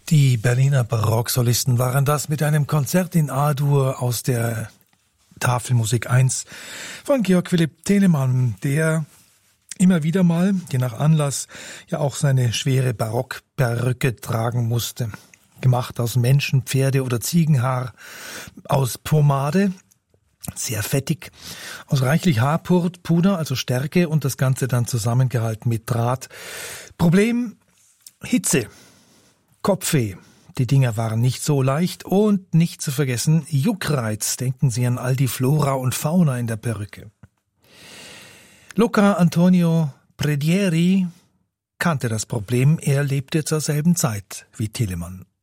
Die Berliner Barocksolisten waren das mit einem Konzert in A-Dur aus der Tafelmusik 1 von Georg Philipp Telemann, der immer wieder mal, je nach Anlass, ja auch seine schwere Barockperücke tragen musste. Gemacht aus Menschen-, Pferde- oder Ziegenhaar, aus Pomade, sehr fettig, aus reichlich Haarpuder, also Stärke, und das Ganze dann zusammengehalten mit Draht. Problem: Hitze, Kopfweh. Die Dinger waren nicht so leicht und nicht zu vergessen Juckreiz. Denken Sie an all die Flora und Fauna in der Perücke. Luca Antonio Predieri kannte das Problem. Er lebte zur selben Zeit wie Telemann.